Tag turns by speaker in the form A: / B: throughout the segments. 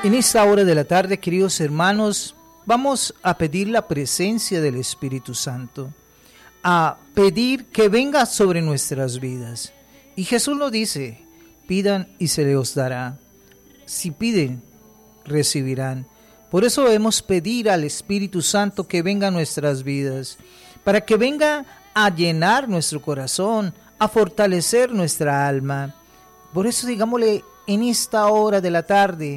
A: En esta hora de la tarde, queridos hermanos, vamos a pedir la presencia del Espíritu Santo, a pedir que venga sobre nuestras vidas. Y Jesús lo dice, pidan y se les dará. Si piden, recibirán. Por eso debemos pedir al Espíritu Santo que venga a nuestras vidas, para que venga a llenar nuestro corazón, a fortalecer nuestra alma. Por eso digámosle en esta hora de la tarde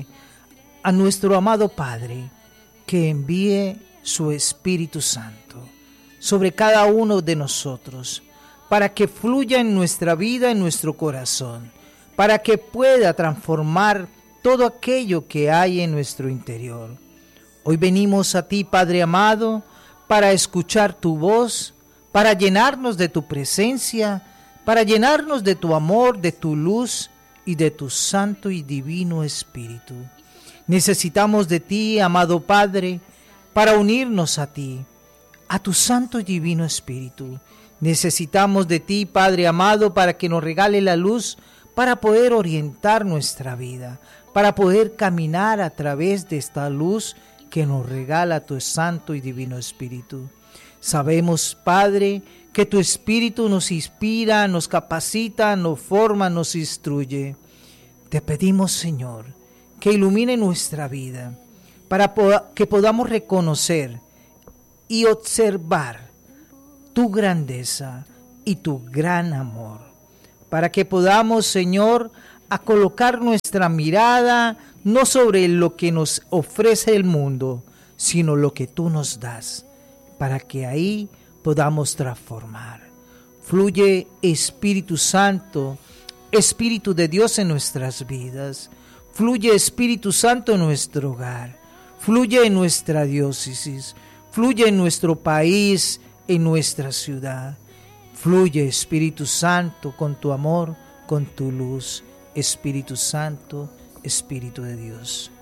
A: a nuestro amado Padre que envíe su Espíritu Santo sobre cada uno de nosotros, para que fluya en nuestra vida, en nuestro corazón, para que pueda transformar todo aquello que hay en nuestro interior. Hoy venimos a ti, Padre amado, para escuchar tu voz, para llenarnos de tu presencia, para llenarnos de tu amor, de tu luz y de tu santo y divino Espíritu. Necesitamos de ti, amado Padre, para unirnos a ti, a tu santo y divino Espíritu. Necesitamos de ti, Padre amado, para que nos regale la luz, para poder orientar nuestra vida, para poder caminar a través de esta luz que nos regala tu santo y divino Espíritu. Sabemos, Padre, que tu Espíritu nos inspira, nos capacita, nos forma, nos instruye. Te pedimos, Señor, que ilumine nuestra vida, para que podamos reconocer y observar tu grandeza y tu gran amor, para que podamos, Señor, a colocar nuestra mirada no sobre lo que nos ofrece el mundo, sino lo que tú nos das, para que ahí podamos transformar. Fluye Espíritu Santo, Espíritu de Dios en nuestras vidas. Fluye Espíritu Santo en nuestro hogar, fluye en nuestra diócesis, fluye en nuestro país, en nuestra ciudad. Fluye Espíritu Santo con tu amor, con tu luz. Espíritu Santo, Espíritu de Dios.